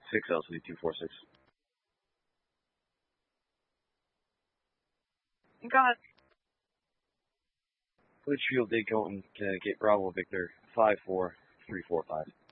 6 LCD 246. Got it. Litchfield Dayton, Connecticut, Bravo Victor 54345.